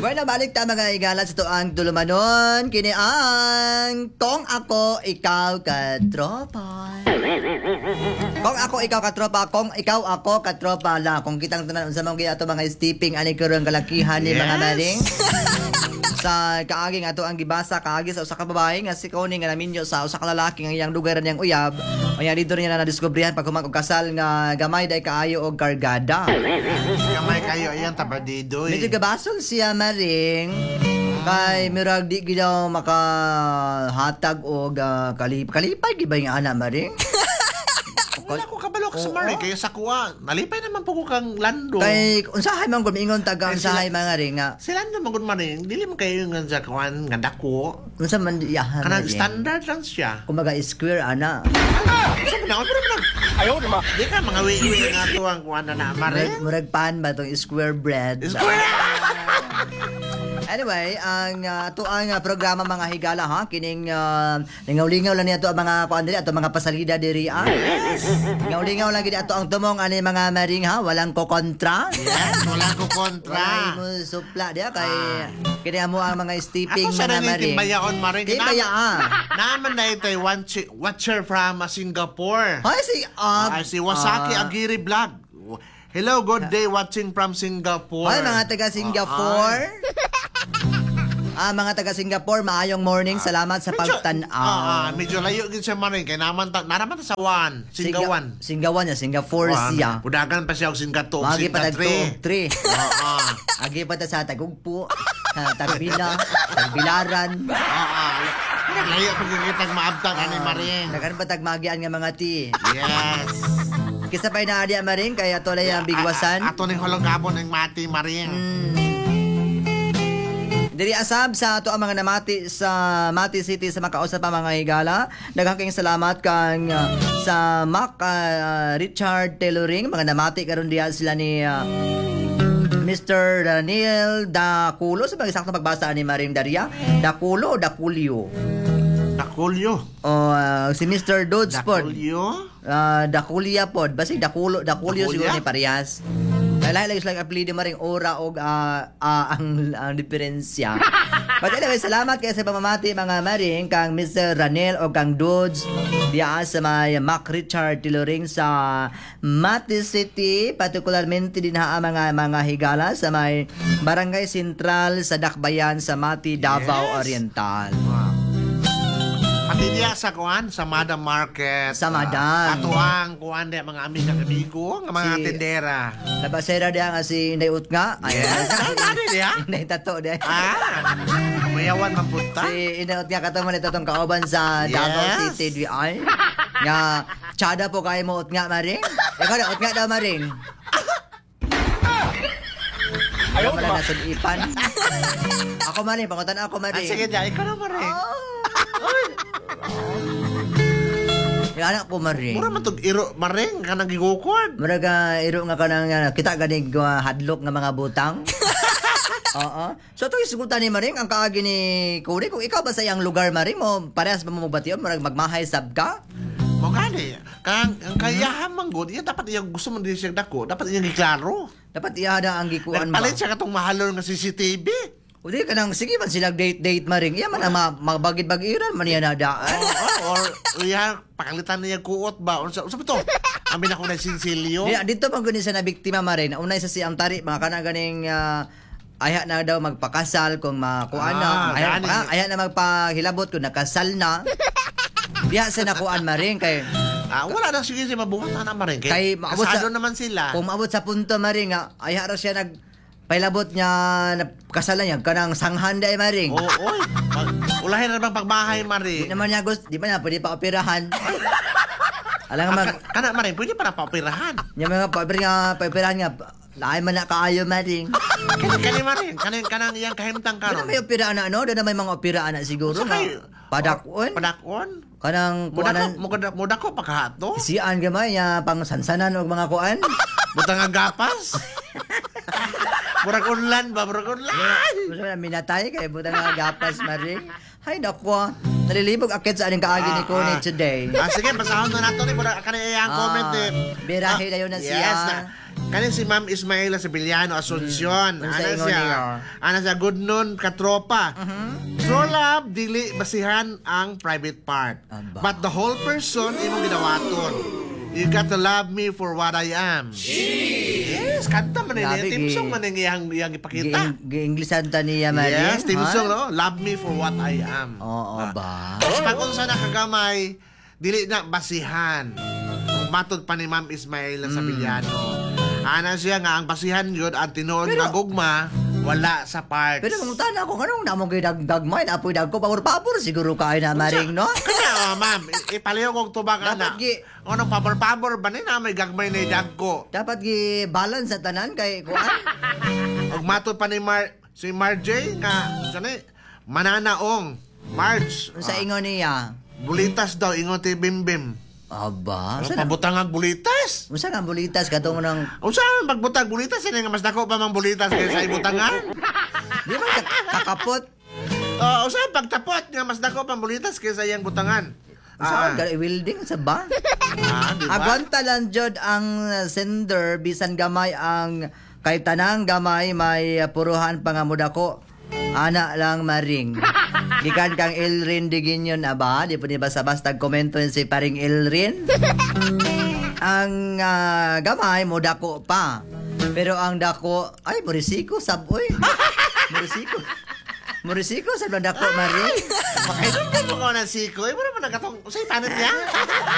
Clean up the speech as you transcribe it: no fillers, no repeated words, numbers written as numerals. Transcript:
Okay na balik ta mga igala sa tuang tulumanon. Kini ang kung ako ikaw katropa. Kung ako ikaw katropa, kung ikaw ako katropa la. Kung kitang tanan sa mga ato mga steeping ani karong kalakihan ni mga maring. Sa kaagi nga to ang gibasa kaagi sa usa ka babae nga si Connie nga naminyo sa usa ka lalaki nga iyang lugar niyang uyab. Unya dito niya na nadiskubrihan pag kasal nga gamay day kaayo og kargada. Gamay kayo ayan tabadido eh. Medyo gabasol siya maring. Kay mirag di gid makahatag og kalipay gibay nga ana maring. Wala ko kabalo ka sa Maring kaya sa kuha. Nalipay naman po ko kang lando. Kay unsahay man gud ingon taga unsahay mga ring nga. Si lando man gud Maring, dili man kayo nga sa kuhan nga dako. Unsa man iyahan. Kanang standard lang siya. Kumaga square ana. Unsa man ako pero man. Ayaw na ma. Di ka mga wiwi nga to ang kuhan na Maring. Murag pan ba tong square bread. Square. Anyway, ang programa mga higala ha, kining lingaw-lingaw lang niya to ang mga kuan diri ato mga pasalida diri ah. Lingaw-lingaw lang gid ato ang tumong ani mga maring ha, walang ko kontra. Yes, walang ko kontra. Wala mo supla dia kay kini mo ang mga steeping mga maring. Ako sa timbayaon Maring. Timbaya Naman na ito watcher from Singapore. Hoy si Wasaki Agiri Vlog. Hello, good day watching from Singapore. Hoy mga taga Singapore. Mga taga Singapore, maayong morning. Salamat sa pagtanaw. Medyo layo din siya Maring. Kaya naman ta sa Singawan. Singawan niya, Singapore siya. Pudagan pa siya og Singato. Magi pa tagtuog 3. Agi pa ta sa Tagugpo, Tagbila, Tagbilaran. Layo ko gigitag maabtang ani Maring. Nagan pa tagmagian nga mga ti. Yes. Kisa pa na adya Maring kaya to lay ang bigwasan. Ato ni holong gabon ng mati Maring. Diri asab sa ato ang mga namati sa Mati City sa makausap pa mga higala. Daghang kayong salamat kang sa Mac Richard Tailoring mga namati karon diha sila ni Mr. Daniel Daculo sa mga sakto pagbasa ni Maring Daria. Daculo o Daculio? Daculio. Si Mr. Dodds pod. Daculio? Daculia pod. Basi Daculio siguro ni parehas. Lahat lagi sila apelido Maring ora og ang diferensya. But anyway, salamat kayo sa pamamati mga Maring kang Mr. Ranel o kang Dodds diya sa may Mac Richard Tailoring sa Mati City, particularmente din ha mga higala sa may Barangay Sentral sa Dakbayan sa Mati, Davao Oriental. Pati diya sa kuan sa Madam Market. Sa Madam. Ato ang kuan diya mga amigo nga mga tindera. Labasera diya nga si Inday Utnga. Yes. Ano diya? Inday Tato diya. Mayawan mapunta. Si Inday Utnga katong manito tong kauban sa Davao City diya. Nga tsada po kayo mo Utnga Maring. Ikaw na Utnga daw Maring. Ayaw mo na ipan. Ako Maring, pangutan ako Maring. Sige diya, ikaw na Maring. Yung anak ko Maring. Mura man tog iro Maring kanang gigukod. Mura ka iro nga kanang kita ganig hadlok nga mga butang. Oo. So to isugutan ni Maring ang kaagi ni Kuri kung ikaw ba sa iyang lugar Maring mo parehas ba mo bation murag magmahay sab ka? Mo gani. Kang ang kayahan man gud, iya dapat iyang gusto man di siya dako, dapat iyang giklaro. Dapat iya ang gikuan ba? Palit siya katong mahalon nga CCTV. O di ka nang, sige man sila date Maring. Iya man ang magbagid-bagiran man yan nadaan. Or iya, pakalitan niya kuot ba? Unsa ba to? Amin ako na sinsilyo. Dito man gunin sa na biktima Maring. Unay sa siyang tari, mga kanang ganing aya na daw magpakasal kung makuan na. Aya na magpahilabot kung nakasal na. Diya sa nakuan Maring kay wala na sige siya mabuhat na Maring. Kay kasado naman sila. Kung maabot sa punto Maring, aya ra siya pailabot niya na kasalan niya kanang sanghan day Maring. Oo, ulahin na bang pagbahay Maring. Di naman niya gusto, di ba na pwede pa operahan. Alam nga kana Maring, pwede pa na paoperahan. Yung mga paoperahan nga, laay man na kaayo Maring. Kani Maring, kanang iyang kahimtang karon. Doon may opera na doon na may mga opera na siguro nga. Padakon. Kanang kuanan. Muda ko pagkahato. Sian gamay pang sansanan og mga kuan. Butang ang gapas. Murag unlan ba? Murag unlan. Gusto na minatay kay butang nga gapas Maring. Hay nako. Nalilibog akit sa aning kaagi ni Connie today. Sige, pasahon na nato ni murag kanang iyang comment eh. Birahe dayon na siya. Kani si Ma'am Ismaela Sibiliano Asuncion. Ano sa ingon niya? Ana siya good noon katropa. True love dili basihan ang private part. Aba. But the whole person imong ginawaton. You got to love me for what I am. Yes, kanta man niya. Grabe, Team song man iyang ipakita. Gi-English ta niya Maring. Yes, team song no. Love me for what I am. Oo ba? Tapos pag unsa na kagamay, dili na basihan. Kung matod pa ni Ma'am Ismaela Sabiliano. Ana siya nga ang basihan yun ang tinuod nga gugma wala sa parts. Pero kung tana ko kanong namong gidagmay na apoy dag ko pabor siguro kay na Maring no. Kaya ma'am, ipaliw kong tubag ana. Dapat gi- Anong pabor-pabor ba ni na may gagmay na dagko? Dapat gi-balance sa tanan kay kuan. Ug matod pa ni si Marjay nga sanay mananaong Marge. Sa ingon niya. Bulitas daw ingon ti Bimbim. Aba, Ano sa pabutang ang bulitas? Unsa nga bulitas katong nang Unsa man magbutang bulitas ini nga mas dako pa mang bulitas kaysa ibutangan? di ba kakapot? Unsa pagtapot nga mas dako pang bulitas kaysa iyang butangan? Sa welding sa ba? Di ba? Agwanta lang jud ang sender bisan gamay ang kay tanang gamay may puruhan pangamuda ko. Ana lang Maring. Gikan kang Elrin Diginyon aba, di po ni basta-basta komento si paring Elrin. Ang gamay mo dako pa. Pero ang dako ay morisiko saboy. Morisiko sa dako Maring. Makainom ka mo ng siko. Mo naman nagatong. Usay panit niya.